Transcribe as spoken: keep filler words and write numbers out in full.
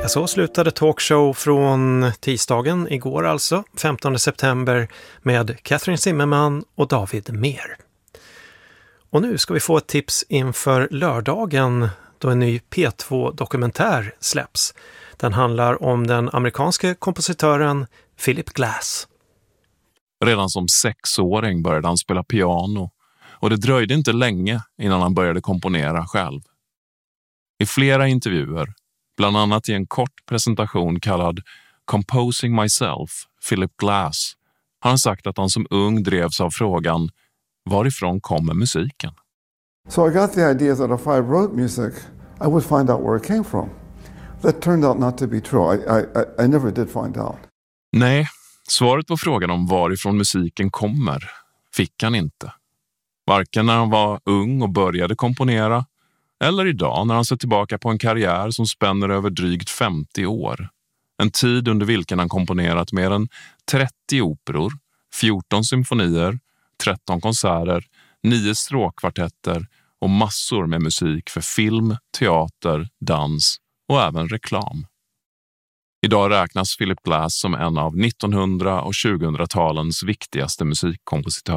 Så slutade talkshow från tisdagen igår alltså, femtonde september, med Catherine Zimmerman och David Mehr. Och nu ska vi få ett tips inför lördagen då en ny P två-dokumentär släpps. Den handlar om den amerikanske kompositören Philip Glass. Redan som sexåring började han spela piano och det dröjde inte länge innan han började komponera själv. I flera intervjuer, bland annat i en kort presentation kallad Composing Myself, Philip Glass, har han sagt att han som ung drevs av frågan: varifrån kommer musiken? So I got the idea that if I wrote music, I would find out where it came from. That turned out not to be true. I, I, I never did find out. Nej, svaret på frågan om varifrån musiken kommer fick han inte. Varken när han var ung och började komponera, eller idag när han ser tillbaka på en karriär som spänner över drygt femtio år. En tid under vilken han komponerat mer än trettio operor, fjorton symfonier, tretton konserter, nio stråkkvartetter och massor med musik för film, teater, dans och även reklam. Idag räknas Philip Glass som en av nittonhundra- och tjugohundratalens viktigaste musikkompositörer.